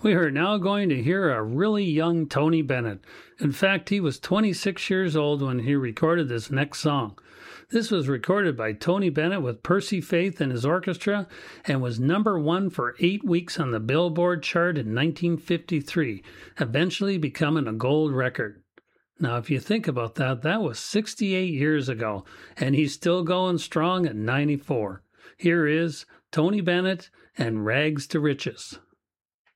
We are now going to hear a really young Tony Bennett. In fact, he was 26 years old when he recorded this next song. This was recorded by Tony Bennett with Percy Faith and his orchestra and was #1 for 8 weeks on the Billboard chart in 1953, eventually becoming a gold record. Now, if you think about that, that was 68 years ago, and he's still going strong at 94. Here is Tony Bennett and Rags to Riches.